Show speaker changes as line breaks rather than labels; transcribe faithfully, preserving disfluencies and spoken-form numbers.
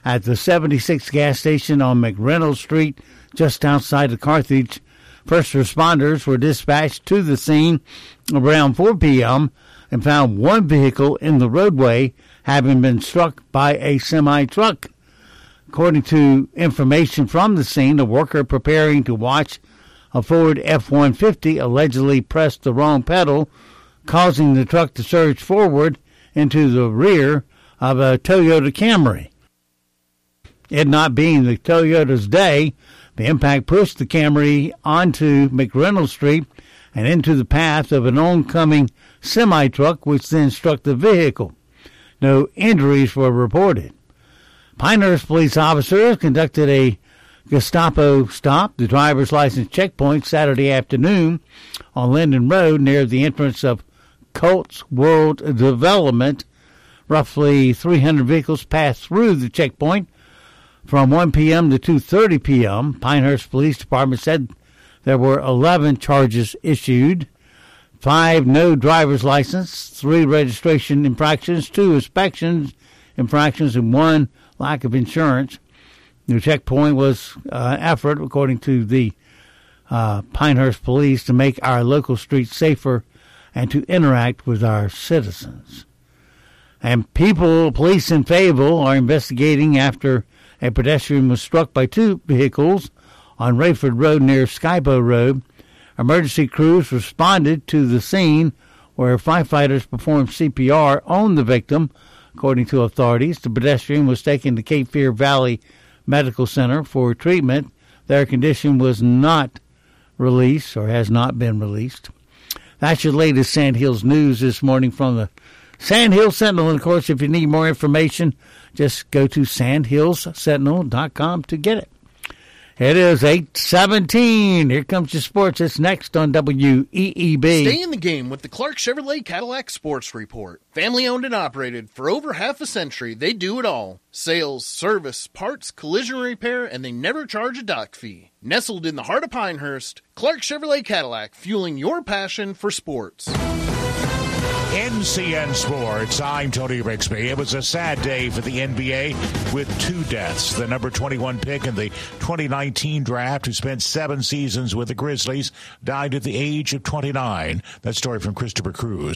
at the seventy-six gas station on McReynolds Street, just outside of Carthage. First responders were dispatched to the scene around four p.m. and found one vehicle in the roadway having been struck by a semi-truck. According to information from the scene, a worker preparing to watch a Ford F one fifty allegedly pressed the wrong pedal, causing the truck to surge forward into the rear of a Toyota Camry. It not being the Toyota's day, the impact pushed the Camry onto McReynolds Street and into the path of an oncoming semi-truck, which then struck the vehicle. No injuries were reported. Pinehurst police officers conducted a Gestapo stop, the driver's license checkpoint, Saturday afternoon on Linden Road near the entrance of Colts World Development. Roughly three hundred vehicles passed through the checkpoint from one p.m. to two thirty p.m. Pinehurst Police Department said there were eleven charges issued, five no driver's license, three registration infractions, two inspections infractions, and one lack of insurance. The checkpoint was uh, an effort, according to the uh, Pinehurst Police, to make our local streets safer and to interact with our citizens. And people, police in Fayetteville are investigating after a pedestrian was struck by two vehicles on Rayford Road near Skybo Road. Emergency crews responded to the scene where firefighters performed C P R on the victim. According to authorities, the pedestrian was taken to Cape Fear Valley Medical Center for treatment. Their condition was not released or has not been released. That's your latest Sand Hills news this morning from the Sand Hills Sentinel. And, of course, if you need more information, just go to sand hills sentinel dot com to get it. It is eight seventeen. Here comes your sports. It's next on W E E B.
Stay in the game with the Clark Chevrolet Cadillac Sports Report. Family owned and operated for over half a century, they do it all. Sales, service, parts, collision repair, and they never charge a dock fee. Nestled in the heart of Pinehurst, Clark Chevrolet Cadillac, fueling your passion for sports.
N C N Sports, I'm Tony Rixby. It was a sad day for the N B A with two deaths. The number twenty-one pick in the twenty nineteen draft, who spent seven seasons with the Grizzlies, died at the age of twenty-nine. That story from Christopher Cruz.